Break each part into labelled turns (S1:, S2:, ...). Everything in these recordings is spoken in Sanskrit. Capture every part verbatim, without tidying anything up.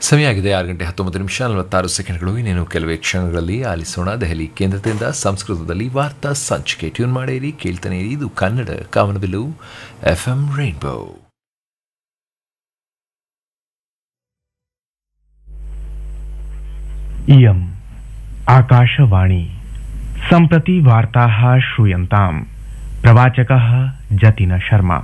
S1: ಸಮಯ ಆಗಿದೆ ಆರು ಗಂಟೆ ಹತ್ತೊಂಬತ್ತು ನಿಮಿಷ ನಲವತ್ತಾರು ಸೆಕೆಂಡ್ಗಳು. ಇನ್ನೇನು ಕೆಲವೇ ಕ್ಷಣಗಳಲ್ಲಿ ಆಲಿಸೋಣ ದೆಹಲಿ ಕೇಂದ್ರದಿಂದ ಸಂಸ್ಕೃತದಲ್ಲಿ ವಾರ್ತಾ ಸಂಚಿಕೆ. ಟ್ಯೂನ್ ಮಾಡಿರಿ, ಕೇಳ್ತಾನೆ ಇರಿ. ಇದು ಕನ್ನಡ ಕಾಮನಬಿಲ್ಲು ಎಫ್ ಎಂ ರೈನ್ಬೋ.
S2: इयम् आकाशवाणी. सम्प्रति वार्ताः श्रूयन्ताम्. प्रवाचकः जतिन शर्मा.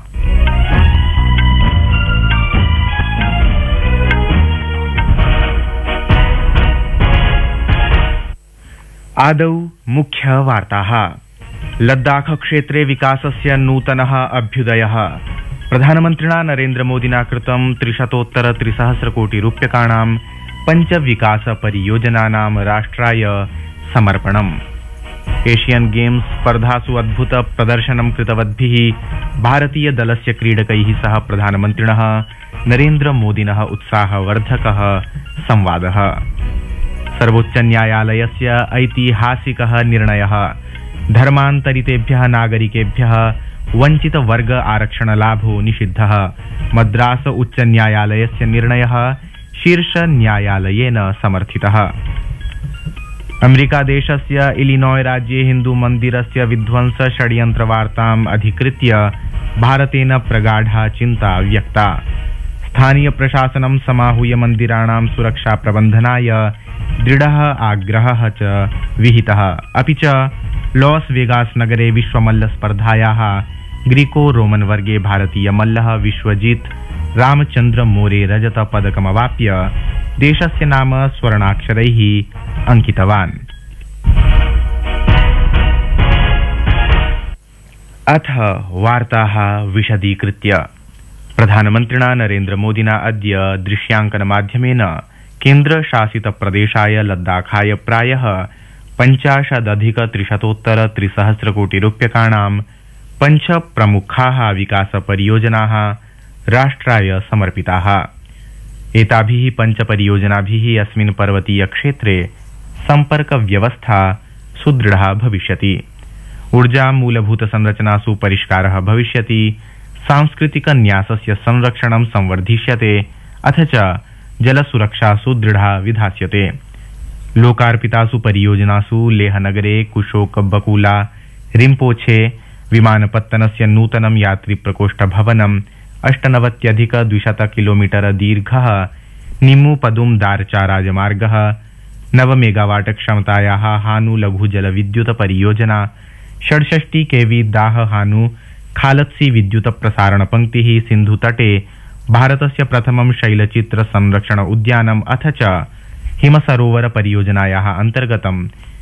S2: आदौ मुख्यवार्ताः. लद्दाख क्षेत्रे विकासस्य नूतनः अभ्युदयः. प्रधानमन्त्रिणा नरेन्द्रमोदिना कृतं त्रिशतोत्तर त्रिसहस्रकोटिरूप्यकाणां पञ्चविकासपरियोजनानां राष्ट्राय समर्पणम्. एशियन गेम्स स्पर्धासु अद्भुत प्रदर्शनं कृतवद्भिः भारतीयदलस्य क्रीडकैः सह प्रधानमन्त्रिणः नरेन्द्रमोदिनः उत्साहवर्धकः संवादः. सर्वोच्चन्यायालयस्य ऐतिहासिकः निर्णयः. धर्मान्तरितेभ्यः नागरिकेभ्यः वञ्चितवर्ग आरक्षणलाभो निषिद्धः. मद्रास उच्चन्यायालयस्य निर्णयः शीर्षन्यायालयेन समर्थितः. अमेरिकादेशस्य इलिनॉय राज्ये हिन्दुमन्दिरस्य विध्वंस षड्यन्त्रवार्ताम् अधिकृत्य भारतेन प्रगाढा चिन्ता व्यक्ता. स्थानीयप्रशासनं समाहूय मन्दिराणां सुरक्षाप्रबन्धनाय दृढः आग्रहः च विहितः. अपि च लॉस वेगास नगरे विश्वमल्लस्पर्धायाः ग्रीको रोमन वर्गे भारतीयमल्लः विश्वजीत रामचन्द्र मोरे रजतपदकमवाप्य देशस्य नाम स्वर्णाक्षरैः अंकितवान्. अथ वार्ताः विशदीकृत्य. प्रधानमन्त्रिणा नरेन्द्रमोदिना अद्य दृश्यांकनमाध्यमेन केन्द्रशासितप्रदेशाय लद्दाखाय प्रायः पञ्चाशदधिक त्रिशतोत्तर त्रिसहस्रकोटिरूप्यकाणां पञ्च प्रमुखाः विकासपरियोजनाः राष्ट्राय समर्पिताः. एताभिः पञ्चपरियोजनाभिः अस्मिन् पर्वतीयक्षेत्रे सम्पर्कव्यवस्था सुदृढा भविष्यति. ऊर्जा मूलभूतसंरचनासु परिष्कारः भविष्यति. सांस्कृतिकन्यासस्य संरक्षणं संवर्धिष्यते. अथ च जलसुरक्षा सुदृढा विधास्यते. लोकार्पितासु परियोजनासु लेहनगरे कुशोक बकुला रिम्पोछे विमानपत्तनस्य नूतनं यात्रिप्रकोष्ठभवनम्, अष्टनवत्यधिक द्विशत किलोमीटर दीर्घः निम्मु पदुम दारचा राजमार्गः, नव मेगावाट क्षमतायाः हानु लघुजलविद्युत परियोजना, षड्षष्टि केवी दाह हानु खालत्सी विद्युत प्रसारण पंक्तिः, सिन्धुतटे भारतस्य प्रथमं शैलचित्र संरक्षण उद्यानम्, अथ च हिमसरोवर परियोजनायाः अन्तर्गतं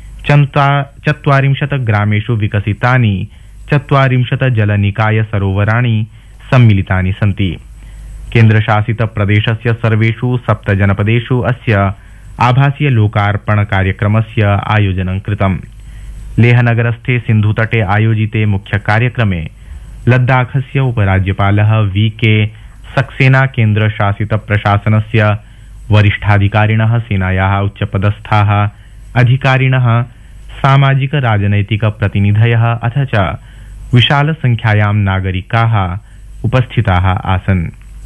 S2: चत्वारिंशत् ग्रामेषु विकसितानि चत्वारिंशत् जलनिकाय सरोवराणि सम्मिलितानि सन्ति. केन्द्रशासित प्रदेशस्य सर्वेषु सप्त जनपदेषु अस्य आभासीय लोकार्पण कार्यक्रमस्य आयोजनं कृतम्. लेहनगरस्थे सिन्धुतटे आयोजिते मुख्य कार्यक्रमे लद्दाखस्य उपराज्यपालः वी के सक्सेना, केन्द्रशासित प्रशासनस्य वरिष्ठाधिकारिणः, सेनायाः उच्चपदस्थाः अधिकारिणः, सामाजिक राजनैतिक प्रतिनिधयः, अथ च विशाल संख्यायां नागरिकाः उपस्थिताः आसन्.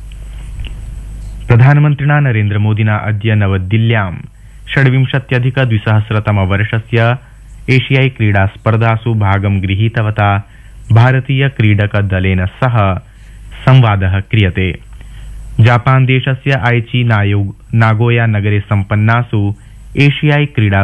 S2: प्रधानमन्त्रिणा नरेन्द्रमोदिना अद्य नवदिल्ल्यां षड्विंशत्यधिक द्विसहस्रतमवर्षस्य एशियाई क्रीडास्पर्धासु भागं गृहीतवता भारतीय क्रीडकदलेन सह संवादः क्रियते. जापान देशस्य आइची नागोया नगरे सम्पन्नासु एशियाई क्रीडा